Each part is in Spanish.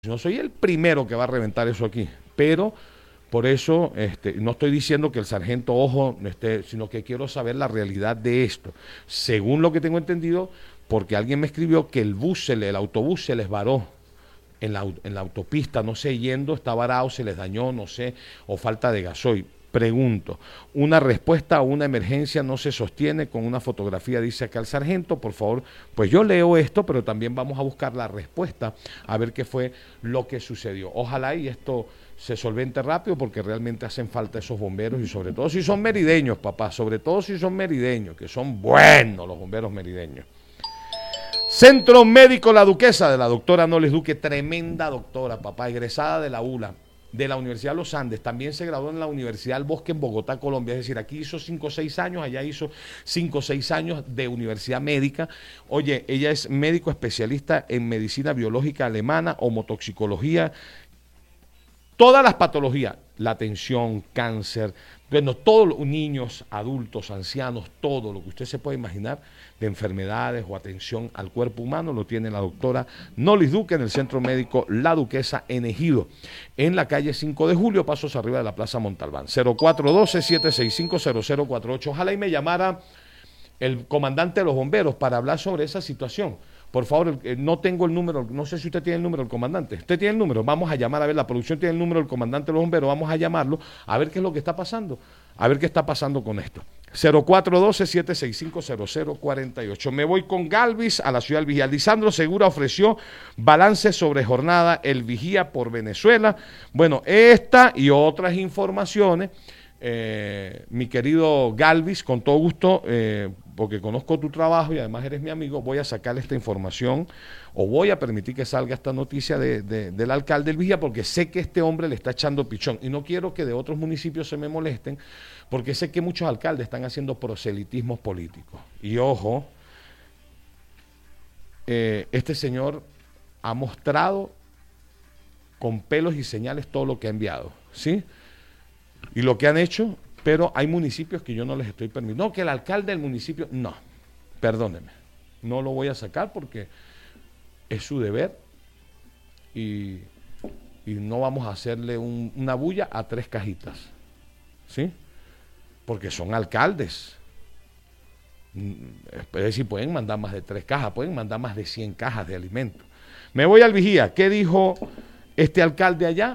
No soy el primero que va a reventar eso aquí, pero por eso no estoy diciendo que el sargento Ojo esté, sino que quiero saber la realidad de esto. Según lo que tengo entendido, porque alguien me escribió que el autobús se les varó en la autopista, no sé, yendo, está varado, se les dañó, no sé, o falta de gasoil. Pregunto, una respuesta a una emergencia no se sostiene con una fotografía, dice acá el sargento, por favor, pues yo leo esto, pero también vamos a buscar la respuesta, a ver qué fue lo que sucedió. Ojalá y esto se solvente rápido, porque realmente hacen falta esos bomberos, y sobre todo si son merideños, papá, sobre todo si son merideños, que son buenos los bomberos merideños. Centro Médico La Duquesa, de la doctora Noles Duque, tremenda doctora, papá, egresada de la ULA, de la Universidad de los Andes, también se graduó en la Universidad del Bosque en Bogotá, Colombia, es decir, aquí hizo 5 o 6 años, allá hizo 5 o 6 años de universidad médica. Oye, ella es médico especialista en medicina biológica alemana, homotoxicología, todas las patologías, la tensión, cáncer, bueno, todos los niños, adultos, ancianos, todo lo que usted se puede imaginar de enfermedades o atención al cuerpo humano lo tiene la doctora Nolis Duque en el Centro Médico La Duquesa en Ejido, en la calle 5 de Julio, pasos arriba de la Plaza Montalbán. 0412-765-0048. Ojalá y me llamara el comandante de los bomberos para hablar sobre esa situación. Por favor, no tengo el número, no sé si usted tiene el número del comandante. ¿Usted tiene el número? Vamos a llamar, a ver, la producción tiene el número del comandante de los bomberos, vamos a llamarlo, a ver qué es lo que está pasando, a ver qué está pasando con esto. 0412-765-0048. Me voy con Galvis a la ciudad del Vigía. Lisandro Segura ofreció balance sobre jornada El Vigía por Venezuela. Bueno, esta y otras informaciones, mi querido Galvis, con todo gusto, porque conozco tu trabajo y además eres mi amigo, voy a sacar esta información o voy a permitir que salga esta noticia del alcalde del Vigía, porque sé que este hombre le está echando pichón y no quiero que de otros municipios se me molesten, porque sé que muchos alcaldes están haciendo proselitismos políticos. Y ojo, este señor ha mostrado con pelos y señales todo lo que ha enviado, ¿sí? Y lo que han hecho, pero hay municipios que yo no les estoy permitiendo. No, que el alcalde del municipio, no, perdóneme, no lo voy a sacar porque es su deber y no vamos a hacerle una bulla a 3 cajitas, ¿sí? Porque son alcaldes. Es decir, pueden mandar más de 3 cajas, pueden mandar más de 100 cajas de alimentos. Me voy al Vigía. ¿Qué dijo este alcalde allá?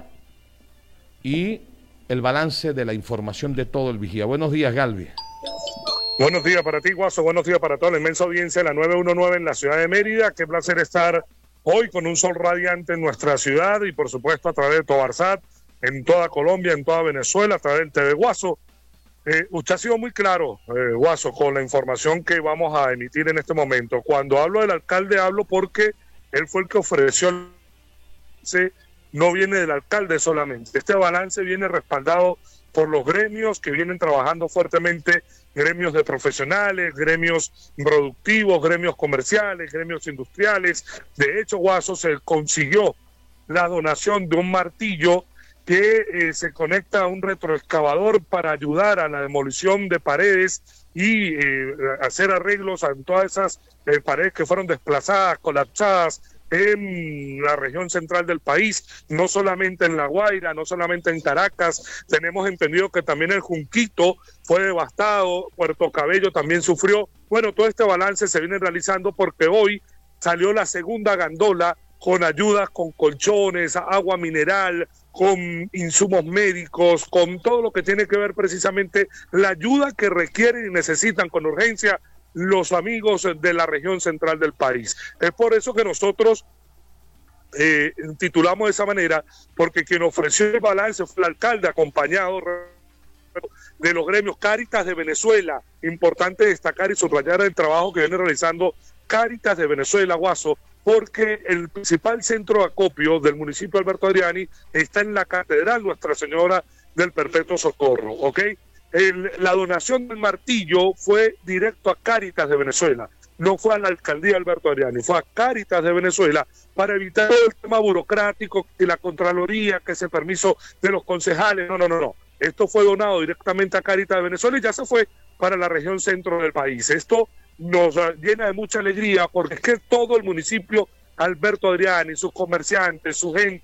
Y el balance de la información de todo el Vigía. Buenos días, Galvi. Buenos días para ti, Guaso. Buenos días para toda la inmensa audiencia de la 919 en la ciudad de Mérida. Qué placer estar hoy con un sol radiante en nuestra ciudad y, por supuesto, a través de Tobarsat, en toda Colombia, en toda Venezuela, a través del TV Guaso. Usted ha sido muy claro, Guaso, con la información que vamos a emitir en este momento. Cuando hablo del alcalde, hablo porque él fue el que ofreció el balance. No viene del alcalde solamente. Este balance viene respaldado por los gremios que vienen trabajando fuertemente, gremios de profesionales, gremios productivos, gremios comerciales, gremios industriales. De hecho, Guaso, se consiguió la donación de un martillo que se conecta a un retroexcavador para ayudar a la demolición de paredes y hacer arreglos en todas esas paredes que fueron desplazadas, colapsadas en la región central del país, no solamente en La Guaira, no solamente en Caracas. Tenemos entendido que también el Junquito fue devastado, Puerto Cabello también sufrió. Bueno, todo este balance se viene realizando porque hoy salió la segunda gandola con ayudas, con colchones, agua mineral, con insumos médicos, con todo lo que tiene que ver precisamente la ayuda que requieren y necesitan con urgencia los amigos de la región central del país. Es por eso que nosotros titulamos de esa manera, porque quien ofreció el balance fue el alcalde, acompañado de los gremios Cáritas de Venezuela. Importante destacar y subrayar el trabajo que viene realizando Cáritas de Venezuela, Guaso, porque el principal centro de acopio del municipio de Alberto Adriani está en la Catedral Nuestra Señora del Perpetuo Socorro, ¿ok? La donación del martillo fue directo a Cáritas de Venezuela, no fue a la alcaldía de Alberto Adriani, fue a Cáritas de Venezuela para evitar el tema burocrático y la Contraloría, que ese permiso de los concejales. No. Esto fue donado directamente a Cáritas de Venezuela y ya se fue para la región centro del país. Esto nos llena de mucha alegría porque es que todo el municipio Alberto Adriani, sus comerciantes, su gente,